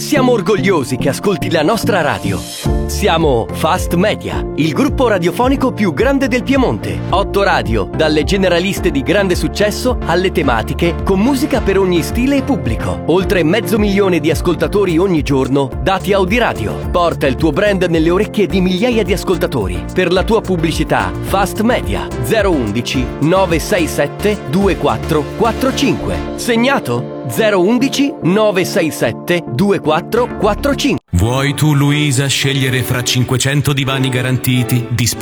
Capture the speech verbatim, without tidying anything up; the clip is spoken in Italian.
Siamo orgogliosi che ascolti la nostra radio. Siamo Fast Media, il gruppo radiofonico più grande del Piemonte. Otto radio, dalle generaliste di grande successo alle tematiche, con musica per ogni stile e pubblico. Oltre mezzo milione di ascoltatori ogni giorno, dati Audiradio. Porta il tuo brand nelle orecchie di migliaia di ascoltatori. Per la tua pubblicità, Fast Media zero undici nove sei sette due quattro quattro cinque. Segnato? zero undici nove sei sette due quattro quattro cinque. Vuoi tu, Luisa, scegliere fra cinquecento divani garantiti, disponibili